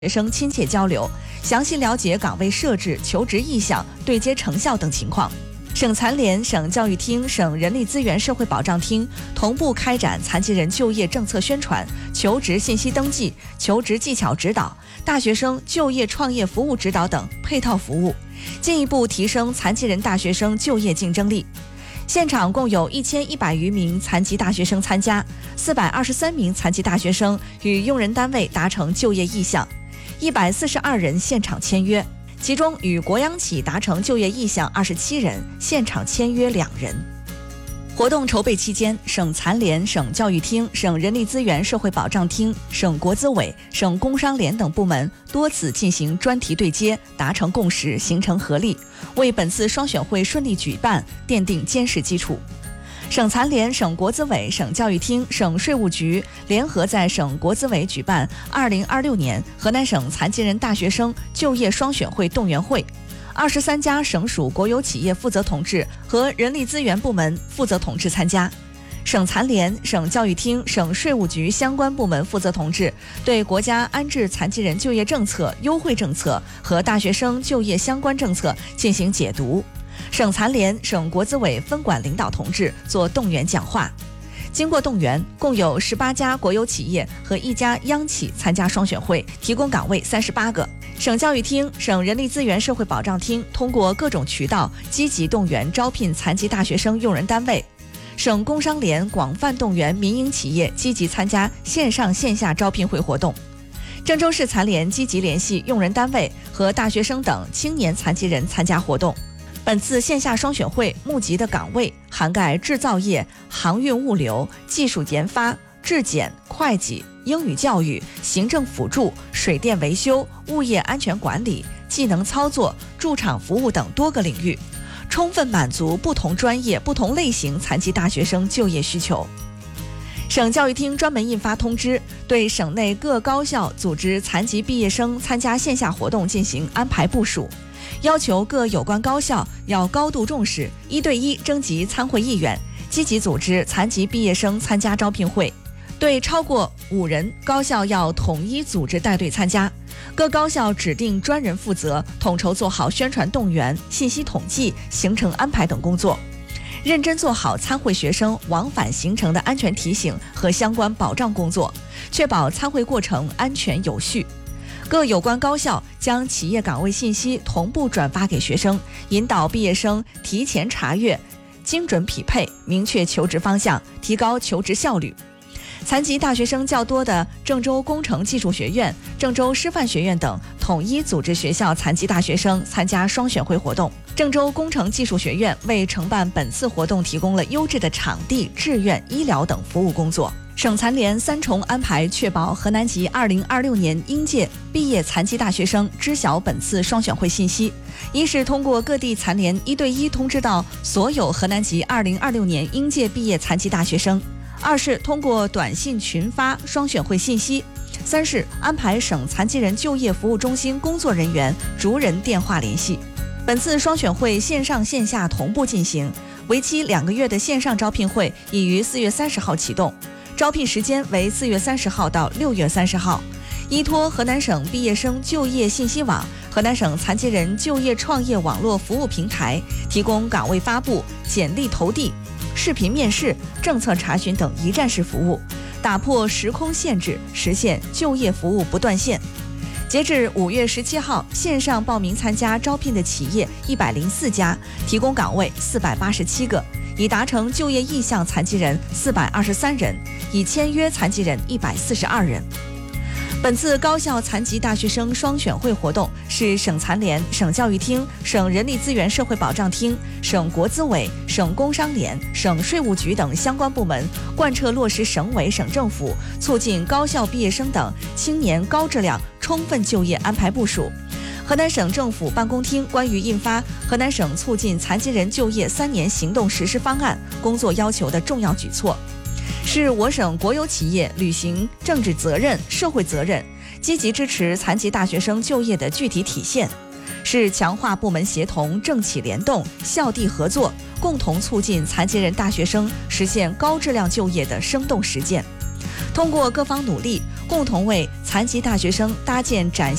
学生亲切交流，详细了解岗位设置、求职意向、对接成效等情况。省残联、省教育厅、省人力资源社会保障厅同步开展残疾人就业政策宣传、求职信息登记、求职技巧指导、大学生就业创业服务指导等配套服务，进一步提升残疾人大学生就业竞争力。现场共有1100余名残疾大学生参加，423名残疾大学生与用人单位达成就业意向，142人现场签约，其中与国央企达成就业意向27人，现场签约2人。活动筹备期间，省残联、省教育厅、省人力资源社会保障厅、省国资委、省工商联等部门多次进行专题对接，达成共识，形成合力，为本次双选会顺利举办奠定坚实基础。省残联、省国资委、省教育厅、省税务局联合在省国资委举办2026年河南省残疾人大学生就业双选会动员会，23家省属国有企业负责同志和人力资源部门负责同志参加。省残联、省教育厅、省税务局相关部门负责同志对国家安置残疾人就业政策、优惠政策和大学生就业相关政策进行解读。省残联、省国资委分管领导同志做动员讲话。经过动员，共有18家国有企业和1家央企参加双选会，提供岗位38个。省教育厅、省人力资源社会保障厅通过各种渠道积极动员招聘残疾大学生用人单位。省工商联广泛动员民营企业积极参加线上线下招聘会活动。郑州市残联积极联系用人单位和大学生等青年残疾人参加活动。本次线下双选会募集的岗位涵盖制造业、航运物流、技术研发、质检、会计、英语教育、行政辅助、水电维修、物业安全管理、技能操作、驻场服务等多个领域，充分满足不同专业、不同类型残疾大学生就业需求。省教育厅专门印发通知，对省内各高校组织残疾毕业生参加线下活动进行安排部署，要求各有关高校要高度重视1对1征集参会意愿，积极组织残疾毕业生参加招聘会。对超过5人，高校要统一组织带队参加。各高校指定专人负责，统筹做好宣传动员、信息统计、行程安排等工作，认真做好参会学生往返行程的安全提醒和相关保障工作，确保参会过程安全有序。各有关高校将企业岗位信息同步转发给学生，引导毕业生提前查阅，精准匹配，明确求职方向，提高求职效率。残疾大学生较多的郑州工程技术学院、郑州师范学院等统一组织学校残疾大学生参加双选会活动。郑州工程技术学院为承办本次活动提供了优质的场地、志愿、医疗等服务工作。省残联3重安排，确保河南籍2026年应届毕业残疾大学生知晓本次双选会信息。一是通过各地残联1对1通知到所有河南籍2026年应届毕业残疾大学生；二是通过短信群发双选会信息；三是安排省残疾人就业服务中心工作人员逐人电话联系。本次双选会线上线下同步进行，为期2个月的线上招聘会已于4月30号启动，招聘时间为4月30号到6月30号。依托河南省毕业生就业信息网、河南省残疾人就业创业网络服务平台，提供岗位发布、简历投递、视频面试、政策查询等一站式服务，打破时空限制，实现就业服务不断线。截至5月17号，线上报名参加招聘的企业104家，提供岗位487个，已达成就业意向残疾人423人，已签约残疾人142人。本次高校残疾大学生双选会活动是省残联、省教育厅、省人力资源社会保障厅、省国资委、省工商联、省税务局等相关部门贯彻落实省委省政府促进高校毕业生等青年高质量充分就业安排部署。河南省政府办公厅关于印发《河南省促进残疾人就业3年行动实施方案》工作要求的重要举措，是我省国有企业履行政治责任、社会责任，积极支持残疾大学生就业的具体体现，是强化部门协同、政企联动、校地合作，共同促进残疾人大学生实现高质量就业的生动实践。 通过各方努力，共同为残疾大学生搭建崭